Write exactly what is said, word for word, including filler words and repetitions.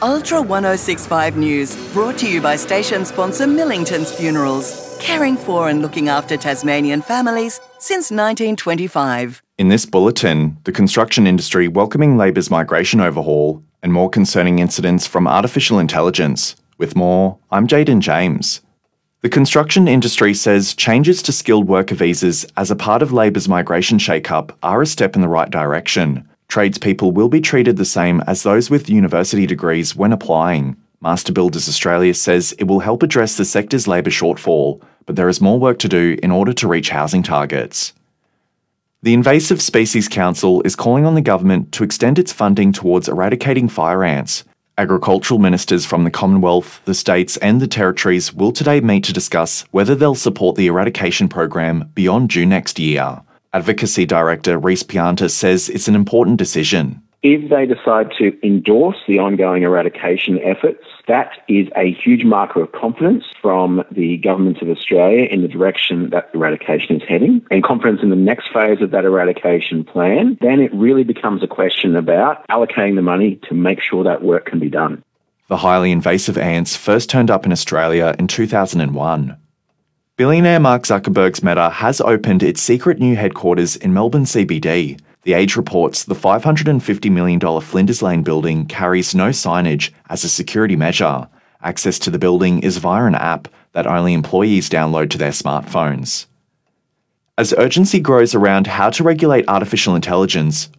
Ultra ten sixty-five News, brought to you by station sponsor Millington's Funerals, caring for and looking after Tasmanian families since nineteen twenty-five. In this bulletin, the construction industry welcoming Labor's migration overhaul and more concerning incidents from artificial intelligence. With more, I'm Jaden James. The construction industry says changes to skilled worker visas as a part of Labor's migration shake-up are a step in the right direction. Tradespeople will be treated the same as those with university degrees when applying. Master Builders Australia says it will help address the sector's labour shortfall, but there is more work to do in order to reach housing targets. The Invasive Species Council is calling on the government to extend its funding towards eradicating fire ants. Agricultural ministers from the Commonwealth, the states and the territories will today meet to discuss whether they'll support the eradication program beyond June next year. Advocacy Director Reece Pianta says it's an important decision. If they decide to endorse the ongoing eradication efforts, that is a huge marker of confidence from the governments of Australia in the direction that eradication is heading, and confidence in the next phase of that eradication plan. Then it really becomes a question about allocating the money to make sure that work can be done. The highly invasive ants first turned up in Australia in two thousand one. Billionaire Mark Zuckerberg's Meta has opened its secret new headquarters in Melbourne C B D. The Age reports the five hundred fifty million dollars Flinders Lane building carries no signage as a security measure. Access to the building is via an app that only employees download to their smartphones. As urgency grows around how to regulate artificial intelligence,